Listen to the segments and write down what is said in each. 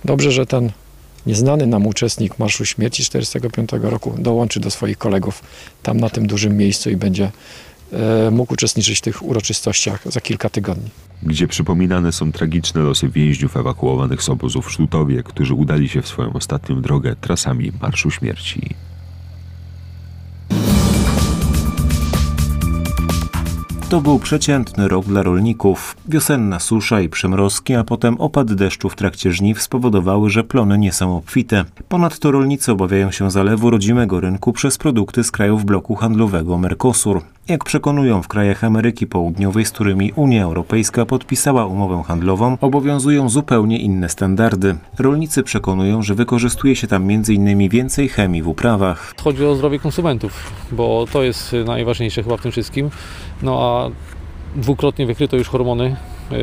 Dobrze, że ten nieznany nam uczestnik Marszu Śmierci 1945 roku dołączy do swoich kolegów tam na tym dużym miejscu i będzie mógł uczestniczyć w tych uroczystościach za kilka tygodni. Gdzie przypominane są tragiczne losy więźniów ewakuowanych z obozów w Sztutowie, którzy udali się w swoją ostatnią drogę trasami Marszu Śmierci. To był przeciętny rok dla rolników. Wiosenna susza i przymrozki, a potem opad deszczu w trakcie żniw spowodowały, że plony nie są obfite. Ponadto rolnicy obawiają się zalewu rodzimego rynku przez produkty z krajów bloku handlowego Mercosur. Jak przekonują w krajach Ameryki Południowej, z którymi Unia Europejska podpisała umowę handlową, obowiązują zupełnie inne standardy. Rolnicy przekonują, że wykorzystuje się tam m.in. więcej chemii w uprawach. Chodzi o zdrowie konsumentów, bo to jest najważniejsze chyba w tym wszystkim. No a dwukrotnie wykryto już hormony,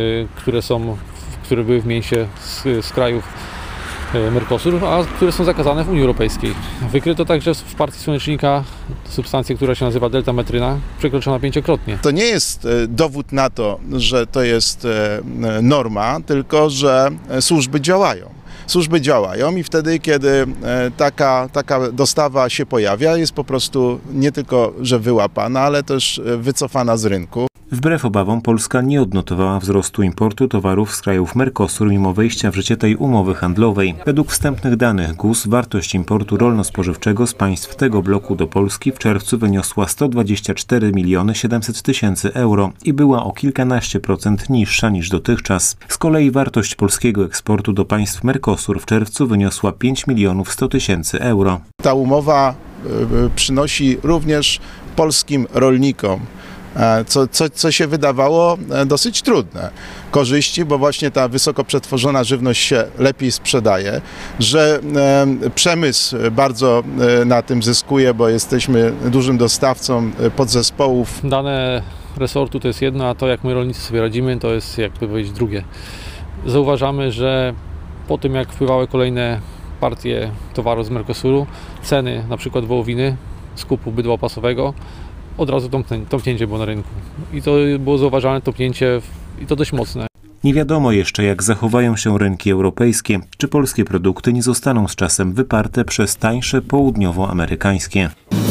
które były w mięsie z krajów Mercosur, a które są zakazane w Unii Europejskiej. Wykryto także w partii słonecznika substancję, która się nazywa deltametryna, przekroczona 5-krotnie. To nie jest dowód na to, że to jest norma, tylko że służby działają. Służby działają i wtedy, kiedy taka dostawa się pojawia, jest po prostu nie tylko, że wyłapana, ale też wycofana z rynku. Wbrew obawom Polska nie odnotowała wzrostu importu towarów z krajów Mercosur mimo wejścia w życie tej umowy handlowej. Według wstępnych danych GUS wartość importu rolno-spożywczego z państw tego bloku do Polski w czerwcu wyniosła 124 700 000 euro i była o kilkanaście procent niższa niż dotychczas. Z kolei wartość polskiego eksportu do państw Mercosur w czerwcu wyniosła 5 100 000 euro. Ta umowa przynosi również polskim rolnikom co się wydawało dosyć trudne. Korzyści, bo właśnie ta wysoko przetworzona żywność się lepiej sprzedaje, że przemysł bardzo na tym zyskuje, bo jesteśmy dużym dostawcą podzespołów. Dane resortu to jest jedno, a to jak my rolnicy sobie radzimy, to jest jakby powiedzieć drugie. Zauważamy, że po tym jak wpływały kolejne partie towaru z Mercosuru, ceny na przykład wołowiny, skupu bydła opasowego, od razu tąpnięcie było na rynku. I to było zauważalne tąpnięcie i to dość mocne. Nie wiadomo jeszcze, jak zachowają się rynki europejskie, czy polskie produkty nie zostaną z czasem wyparte przez tańsze południowoamerykańskie.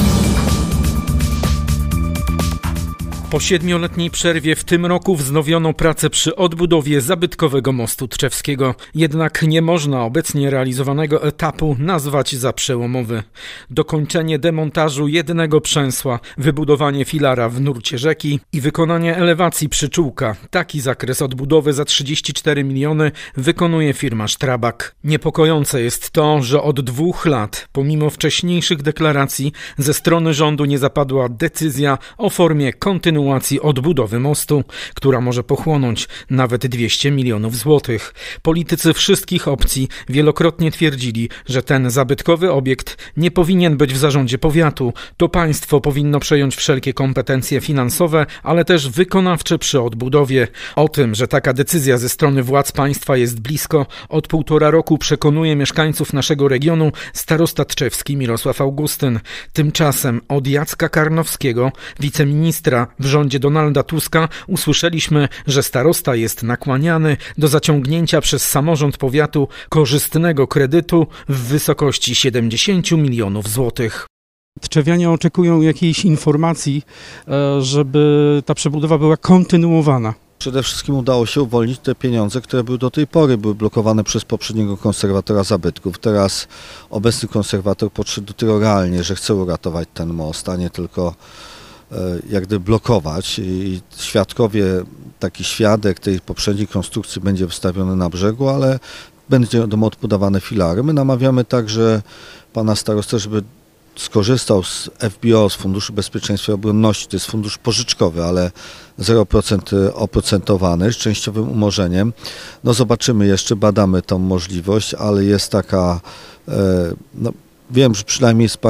Po 7-letniej przerwie w tym roku wznowiono pracę przy odbudowie zabytkowego mostu Tczewskiego. Jednak nie można obecnie realizowanego etapu nazwać za przełomowy. Dokończenie demontażu jednego przęsła, wybudowanie filara w nurcie rzeki i wykonanie elewacji przyczółka. Taki zakres odbudowy za 34 miliony wykonuje firma Strabag. Niepokojące jest to, że od 2 lat, pomimo wcześniejszych deklaracji, ze strony rządu nie zapadła decyzja o formie kontynuacji odbudowy mostu, która może pochłonąć nawet 200 milionów złotych. Politycy wszystkich opcji wielokrotnie twierdzili, że ten zabytkowy obiekt nie powinien być w zarządzie powiatu. To państwo powinno przejąć wszelkie kompetencje finansowe, ale też wykonawcze przy odbudowie. O tym, że taka decyzja ze strony władz państwa jest blisko, od 1,5 roku przekonuje mieszkańców naszego regionu starosta tczewski Mirosław Augustyn. Tymczasem od Jacka Karnowskiego, wiceministra w rządzie Donalda Tuska, usłyszeliśmy, że starosta jest nakłaniany do zaciągnięcia przez samorząd powiatu korzystnego kredytu w wysokości 70 milionów złotych. Tczewianie oczekują jakiejś informacji, żeby ta przebudowa była kontynuowana. Przede wszystkim udało się uwolnić te pieniądze, które do tej pory były blokowane przez poprzedniego konserwatora zabytków. Teraz obecny konserwator podszedł do tego realnie, że chce uratować ten most, a nie tylko jak gdyby blokować. I taki świadek tej poprzedniej konstrukcji będzie wystawiony na brzegu, ale będą odbudowane filary. My namawiamy także pana starostę, żeby skorzystał z FBO, z Funduszu Bezpieczeństwa i Obronności. To jest fundusz pożyczkowy, ale 0% oprocentowany, z częściowym umorzeniem. No zobaczymy jeszcze, badamy tą możliwość, ale jest taka, wiem, że przynajmniej z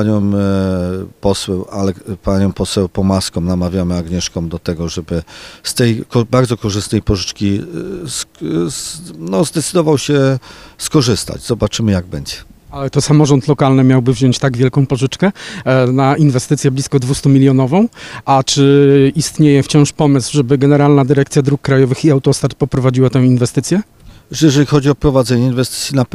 panią poseł Pomaską namawiamy Agnieszką do tego, żeby z tej bardzo korzystnej pożyczki zdecydował się skorzystać. Zobaczymy, jak będzie. Ale to samorząd lokalny miałby wziąć tak wielką pożyczkę na inwestycję blisko 200-milionową, a czy istnieje wciąż pomysł, żeby Generalna Dyrekcja Dróg Krajowych i Autostrad poprowadziła tę inwestycję? Jeżeli chodzi o prowadzenie inwestycji, na